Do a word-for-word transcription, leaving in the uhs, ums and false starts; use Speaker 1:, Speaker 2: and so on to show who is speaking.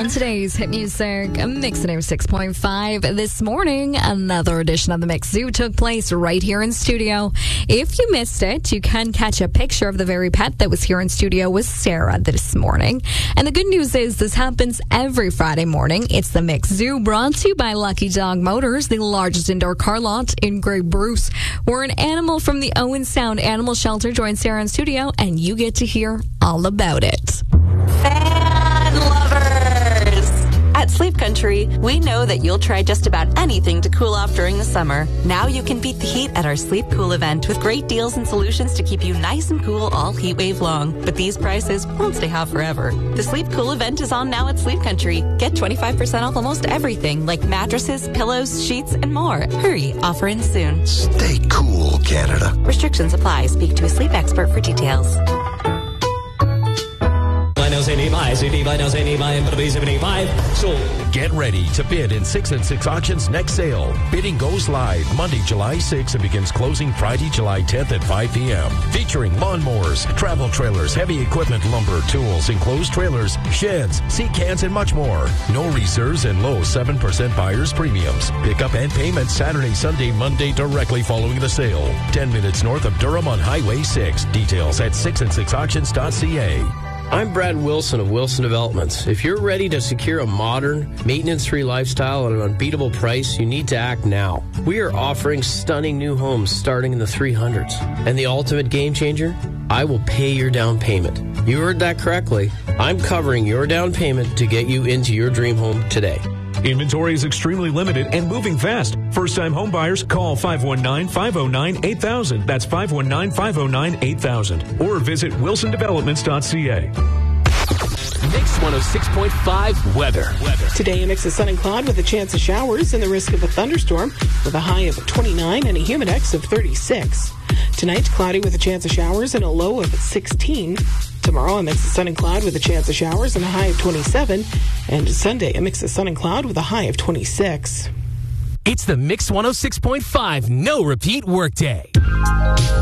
Speaker 1: On today's Hit Music Mix at six point five this morning, another edition of the Mix Zoo took place right here in studio. If you missed it, you can catch a picture of the very pet that was here in studio with Sarah this morning. And the good news is this happens every Friday morning. It's the Mix Zoo, brought to you by Lucky Dog Motors, the largest indoor car lot in Grey Bruce, where an animal from the Owen Sound Animal Shelter joins Sarah in studio, and you get to hear all about it.
Speaker 2: Fan lovers! At Sleep Country, we know that you'll try just about anything to cool off during the summer. Now you can beat the heat at our Sleep Cool event with great deals and solutions to keep you nice and cool all heat wave long. But these prices won't stay hot forever. The Sleep Cool event is on now at Sleep Country. Get twenty-five percent off almost everything, like mattresses, pillows, sheets, and more. Hurry, offer ends soon.
Speaker 3: Stay cool, Canada.
Speaker 2: Restrictions apply. Speak to a sleep expert for details.
Speaker 4: Get ready to bid in six and six Auctions next sale. Bidding goes live Monday, July sixth and begins closing Friday, July tenth at five p.m. Featuring lawnmowers, travel trailers, heavy equipment, lumber, tools, enclosed trailers, sheds, sea cans, and much more. No reserves and low seven percent buyer's premiums. Pickup and payment Saturday, Sunday, Monday directly following the sale. ten minutes north of Durham on Highway six. Details at six and six auctions dot c a.
Speaker 5: I'm Brad Wilson of Wilson Developments. If you're ready to secure a modern, maintenance-free lifestyle at an unbeatable price, you need to act now. We are offering stunning new homes starting in the three hundreds. And the ultimate game changer? I will pay your down payment. You heard that correctly. I'm covering your down payment to get you into your dream home today.
Speaker 6: Inventory is extremely limited and moving fast. First-time home buyers, call five one nine, five oh nine, eight thousand. That's five one nine, five oh nine, eight thousand. Or visit wilson developments dot c a.
Speaker 7: Mix one oh six point five weather. Weather.
Speaker 8: Today, a mix of sun and cloud with a chance of showers and the risk of a thunderstorm with a high of twenty-nine and a humidex of thirty-six. Tonight, cloudy with a chance of showers and a low of sixteen. Tomorrow, a mix of sun and cloud with a chance of showers and a high of twenty-seven. And Sunday, a mix of sun and cloud with a high of twenty-six.
Speaker 7: It's the Mix one oh six point five No Repeat Workday.